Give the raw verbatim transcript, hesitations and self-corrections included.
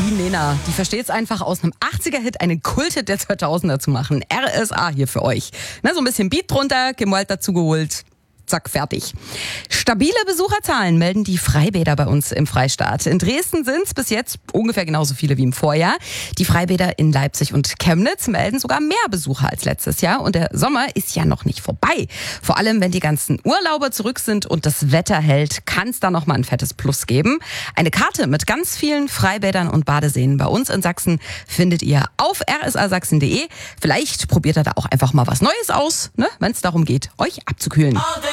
Die Nena, die versteht es einfach, aus einem achtziger-Hit einen Kulthit der zweitausender zu machen. R S A hier für euch. Na, so ein bisschen Beat drunter, Gemalt dazu geholt. Zack, fertig. Stabile Besucherzahlen melden die Freibäder bei uns im Freistaat. In Dresden sind es bis jetzt ungefähr genauso viele wie im Vorjahr. Die Freibäder in Leipzig und Chemnitz melden sogar mehr Besucher als letztes Jahr. Und der Sommer ist ja noch nicht vorbei. Vor allem, wenn die ganzen Urlauber zurück sind und das Wetter hält, kann es da noch mal ein fettes Plus geben. Eine Karte mit ganz vielen Freibädern und Badeseen bei uns in Sachsen findet ihr auf r s a sachsen punkt d e. Vielleicht probiert ihr da auch einfach mal was Neues aus, ne, wenn es darum geht, euch abzukühlen.